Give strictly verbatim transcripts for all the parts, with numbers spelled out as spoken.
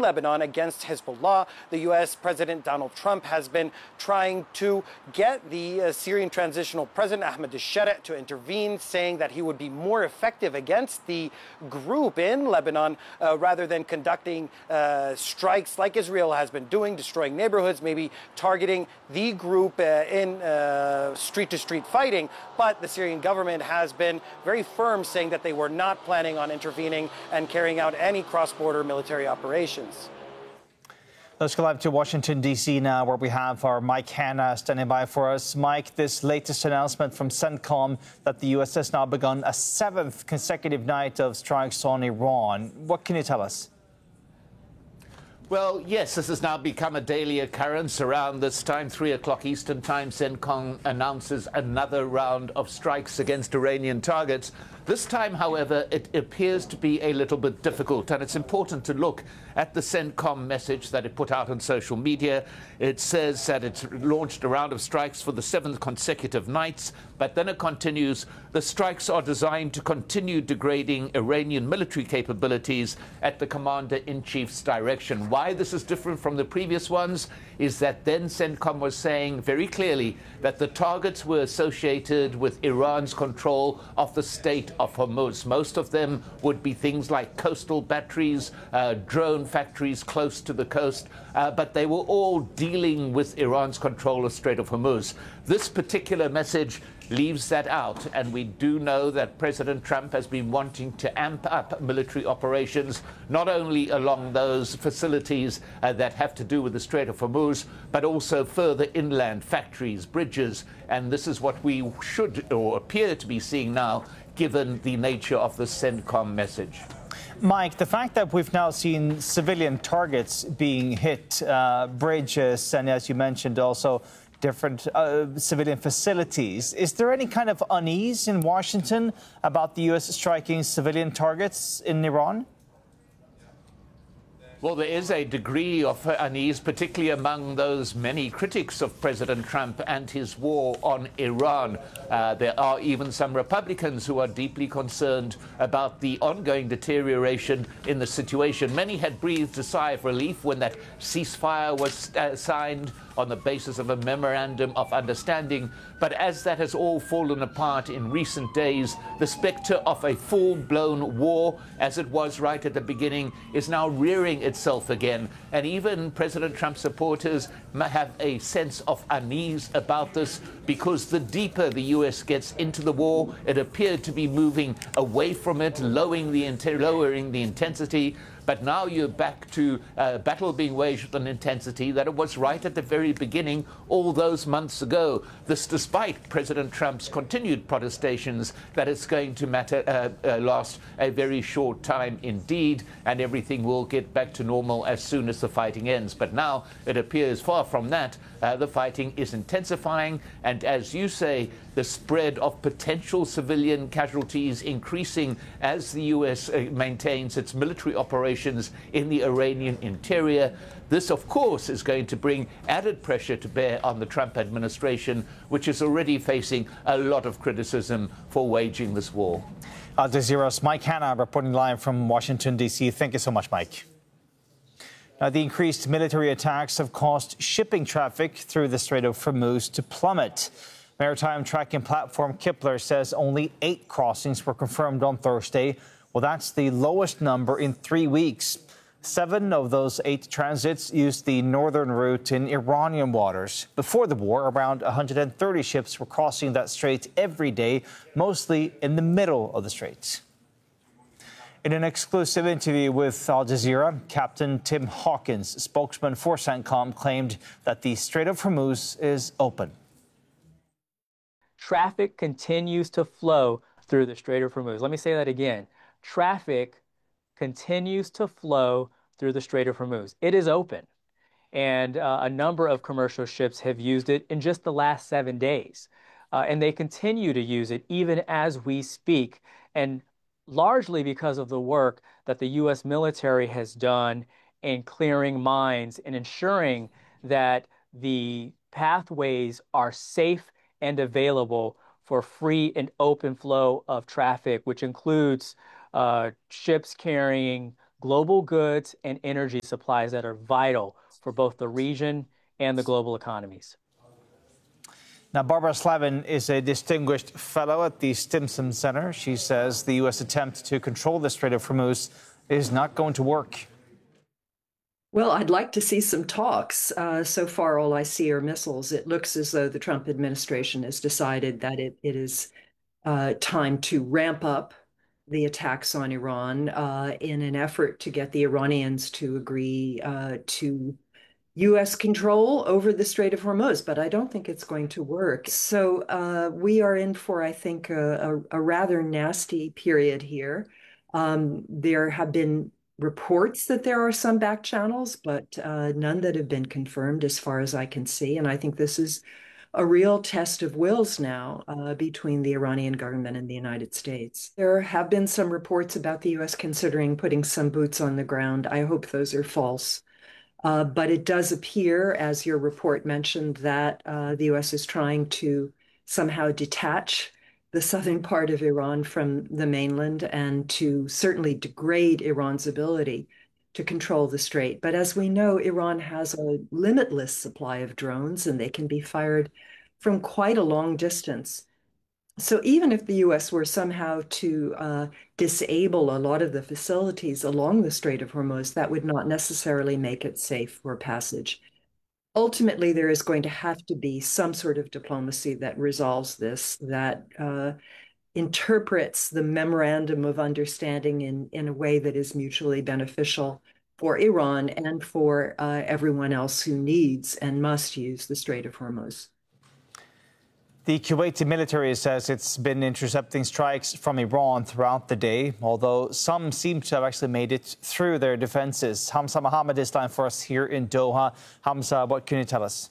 Lebanon against Hezbollah. The U S President Donald Trump has been trying to get the uh, Syrian transitional president Ahmed al-Shara to intervene, saying that he would be more effective against the group in Lebanon uh, rather than conducting uh, strikes like Israel has been doing, destroying neighborhoods, maybe targeting the group uh, in uh, street-to-street fighting. But the Syrian government has been very firm, saying that they were not planning on intervening and carrying out any cross-border military operations. Let's go live to Washington, D C now, where we have our Mike Hanna standing by for us. Mike, this latest announcement from CENTCOM that the U S has now begun a seventh consecutive night of strikes on Iran. What can you tell us? Well, yes, this has now become a daily occurrence. Around this time, three o'clock Eastern Time, CENTCOM announces another round of strikes against Iranian targets. This time, however, it appears to be a little bit difficult, and it's important to look at the CENTCOM message that it put out on social media. It says that it's launched a round of strikes for the seventh consecutive nights, but then it continues, the strikes are designed to continue degrading Iranian military capabilities at the Commander-in-Chief's direction. Why this is different from the previous ones is that then CENTCOM was saying very clearly that the targets were associated with Iran's control of the state of Hormuz. Most of them would be things like coastal batteries, uh, drone factories close to the coast, uh, but they were all dealing with Iran's control of Strait of Hormuz. This particular message leaves that out, and we do know that President Trump has been wanting to amp up military operations, not only along those facilities uh, that have to do with the Strait of Hormuz, but also further inland, factories, bridges, and this is what we should or appear to be seeing now, given the nature of the CENTCOM message. Mike, the fact that we've now seen civilian targets being hit, uh, bridges, and as you mentioned, also different uh, civilian facilities, is there any kind of unease in Washington about the U S striking civilian targets in Iran? Well, there is a degree of unease, particularly among those many critics of President Trump and his war on Iran. Uh, there are even some Republicans who are deeply concerned about the ongoing deterioration in the situation. Many had breathed a sigh of relief when that ceasefire was uh, signed on the basis of a memorandum of understanding. But as that has all fallen apart in recent days, the specter of a full-blown war, as it was right at the beginning, is now rearing itself again. And even President Trump supporters have a sense of unease about this, because the deeper the U S gets into the war, it appeared to be moving away from it, lowering the, lowering the intensity. But now you're back to a battle being waged with an intensity that it was right at the very beginning all those months ago. This despite President Trump's continued protestations that it's going to matter, uh, uh, last a very short time indeed, and everything will get back to normal as soon as the fighting ends. But now it appears far from that. Uh, the fighting is intensifying, and as you say, the spread of potential civilian casualties increasing as the U S uh, maintains its military operations in the Iranian interior. This, of course, is going to bring added pressure to bear on the Trump administration, which is already facing a lot of criticism for waging this war. Al Jazeera's Mike Hanna reporting live from Washington, D C. Thank you so much, Mike. Now, the increased military attacks have caused shipping traffic through the Strait of Hormuz to plummet. Maritime tracking platform Kepler says only eight crossings were confirmed on Thursday. Well, that's the lowest number in three weeks. Seven of those eight transits used the northern route in Iranian waters. Before the war, around one hundred thirty ships were crossing that strait every day, mostly in the middle of the strait. In an exclusive interview with Al Jazeera, Captain Tim Hawkins, spokesman for CENTCOM, claimed that the Strait of Hormuz is open. Traffic continues to flow through the Strait of Hormuz. Let me say that again. Traffic continues to flow through the Strait of Hormuz. It is open, and uh, a number of commercial ships have used it in just the last seven days. Uh, and they continue to use it even as we speak, and largely because of the work that the U S military has done in clearing mines and ensuring that the pathways are safe and available for free and open flow of traffic, which includes uh, ships carrying global goods and energy supplies that are vital for both the region and the global economies. Now, Barbara Slavin is a distinguished fellow at the Stimson Center. She says the U S attempt to control the Strait of Hormuz is not going to work. Well, I'd like to see some talks. Uh, so far, all I see are missiles. It looks as though the Trump administration has decided that it, it is uh, time to ramp up the attacks on Iran uh, in an effort to get the Iranians to agree uh, to U S control over the Strait of Hormuz, but I don't think it's going to work. So uh, we are in for, I think, a, a, a rather nasty period here. Um, there have been reports that there are some back channels, but uh, none that have been confirmed as far as I can see. And I think this is a real test of wills now uh, between the Iranian government and the United States. There have been some reports about the U S considering putting some boots on the ground. I hope those are false. Uh, but it does appear, as your report mentioned, that uh, the U S is trying to somehow detach the southern part of Iran from the mainland and to certainly degrade Iran's ability to control the strait. But as we know, Iran has a limitless supply of drones, and they can be fired from quite a long distance. So even if the U S were somehow to uh, disable a lot of the facilities along the Strait of Hormuz, that would not necessarily make it safe for passage. Ultimately, there is going to have to be some sort of diplomacy that resolves this, that uh, interprets the memorandum of understanding in, in a way that is mutually beneficial for Iran and for uh, everyone else who needs and must use the Strait of Hormuz. The Kuwaiti military says it's been intercepting strikes from Iran throughout the day, although some seem to have actually made it through their defenses. Hamza Mohammed is live for us here in Doha. Hamza, what can you tell us?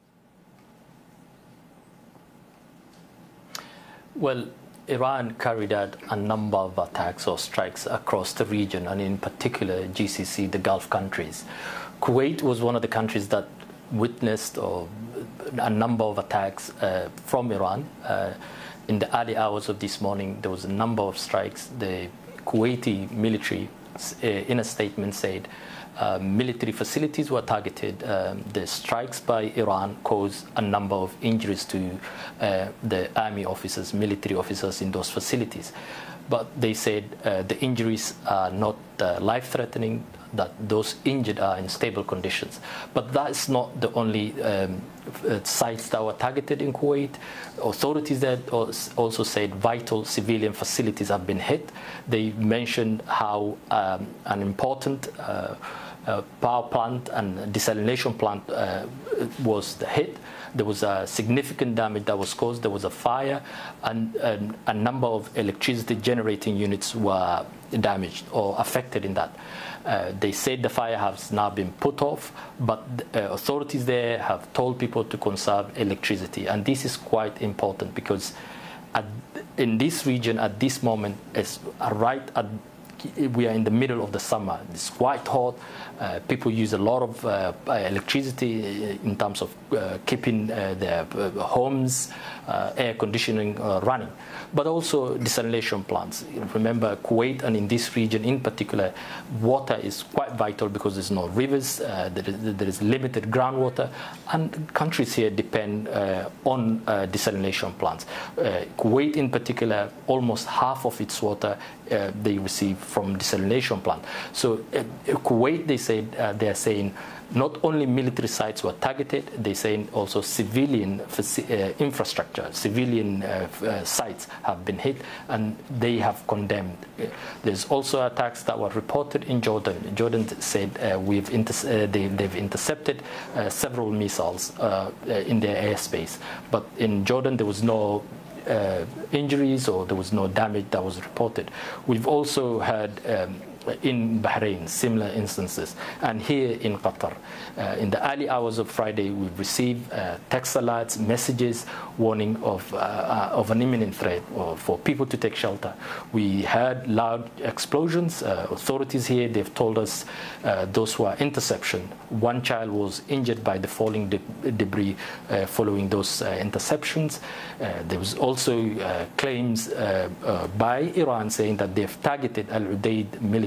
Well, Iran carried out a number of attacks or strikes across the region, and in particular G C C, the Gulf countries. Kuwait was one of the countries that witnessed or a number of attacks uh, from Iran. Uh, in the early hours of this morning, there was a number of strikes. The Kuwaiti military, uh, in a statement, said uh, military facilities were targeted. Um, the strikes by Iran caused a number of injuries to uh, the army officers, military officers in those facilities. But they said uh, the injuries are not uh, life-threatening, that those injured are in stable conditions. But that's not the only um, sites that were targeted in Kuwait. Authorities there also said vital civilian facilities have been hit. They mentioned how um, an important uh, uh, power plant and desalination plant uh, was hit. There was a significant damage that was caused. There was a fire, and, and a number of electricity generating units were damaged or affected in that. Uh, they said the fire has now been put off, but uh, authorities there have told people to conserve electricity. And this is quite important because at, in this region at this moment, it's right at we are in the middle of the summer. It's quite hot. Uh, people use a lot of uh, electricity in terms of uh, keeping uh, their uh, homes, uh, air conditioning uh, running, but also desalination plants. Remember, Kuwait and in this region in particular, water is quite vital because there's no rivers, uh, there, is, there is limited groundwater, and countries here depend uh, on uh, desalination plants. Uh, Kuwait in particular, almost half of its water uh, they receive from desalination plant. So uh, Kuwait, they said, uh, they are saying not only military sites were targeted, they're saying also civilian uh, infrastructure, civilian uh, uh, sites have been hit, and they have condemned. There's also attacks that were reported in Jordan. Jordan said uh, we've inter uh, they, they've intercepted uh, several missiles uh, in their airspace, but in Jordan there was no Uh, injuries or there was no damage that was reported. We've also had um, in Bahrain similar instances, and here in Qatar uh, in the early hours of Friday we've received uh, text alerts, messages warning of uh, uh, of an imminent threat or for people to take shelter. We heard loud explosions. Uh, authorities here, they've told us uh, those were interception. One child was injured by the falling de debris uh, following those uh, interceptions. Uh, there was also uh, claims uh, uh, by Iran saying that they've targeted Al-Udeid military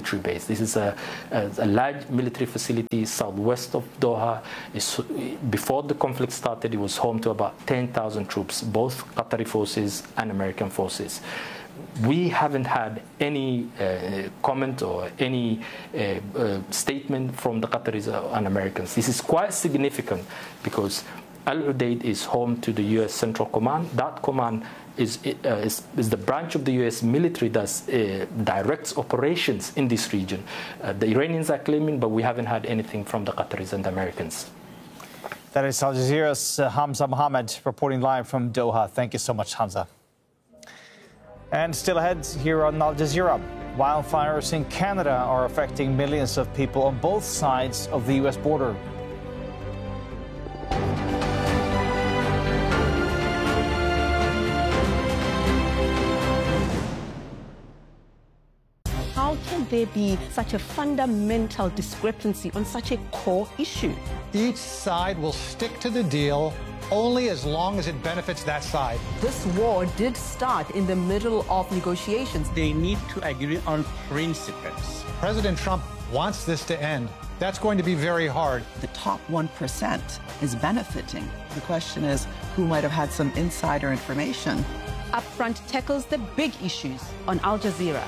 military base. This is a, a, a large military facility southwest of Doha. It's, before the conflict started, it was home to about ten thousand troops, both Qatari forces and American forces. We haven't had any uh, comment or any uh, uh, statement from the Qataris and Americans. This is quite significant because Al Udeid is home to the U S Central Command. That command is, uh, is, is the branch of the U S military that uh, directs operations in this region. Uh, the Iranians are claiming, but we haven't had anything from the Qataris and the Americans. That is Al Jazeera's uh, Hamza Mohammed reporting live from Doha. Thank you so much, Hamza. And still ahead here on Al Jazeera, wildfires in Canada are affecting millions of people on both sides of the U S border. How can there be such a fundamental discrepancy on such a core issue? Each side will stick to the deal only as long as it benefits that side. This war did start in the middle of negotiations. They need to agree on principles. President Trump wants this to end. That's going to be very hard. The top one percent is benefiting. The question is, who might have had some insider information? Upfront tackles the big issues on Al Jazeera.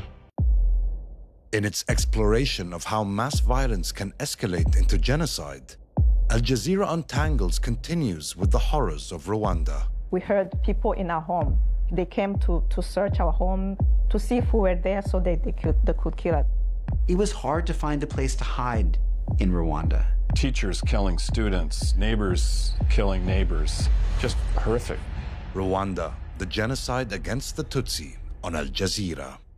In its exploration of how mass violence can escalate into genocide, Al Jazeera Untangles continues with the horrors of Rwanda. We heard people in our home. They came to, to search our home to see if we were there so they, they, could, they could kill us. It was hard to find a place to hide in Rwanda. Teachers killing students, neighbors killing neighbors. Just horrific. Rwanda, the genocide against the Tutsi on Al Jazeera.